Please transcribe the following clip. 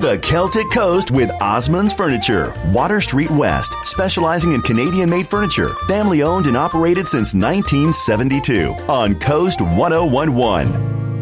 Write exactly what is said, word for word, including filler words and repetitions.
The Celtic Coast with Osmond's Furniture. Water Street West, specializing in Canadian-made furniture. Family owned and operated since nineteen seventy-two on Coast ten eleven.